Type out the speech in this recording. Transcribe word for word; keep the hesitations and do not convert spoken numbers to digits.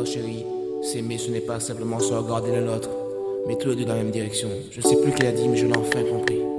chérie. S'aimer, ce n'est pas simplement se regarder l'un l'autre, mais tous les deux dans la même direction. Je ne sais plus qui l'a dit, mais je l'ai enfin compris.